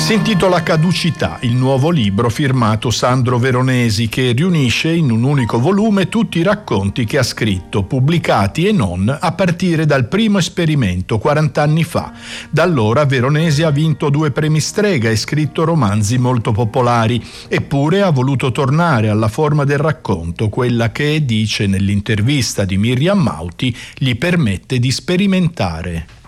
Si intitola Caducità, il nuovo libro firmato Sandro Veronesi, che riunisce in un unico volume tutti i racconti che ha scritto, pubblicati e non, a partire dal primo esperimento 40 anni fa. Da allora Veronesi ha vinto 2 premi Strega e scritto romanzi molto popolari, eppure ha voluto tornare alla forma del racconto, quella che, dice nell'intervista di Miriam Mauti, gli permette di sperimentare.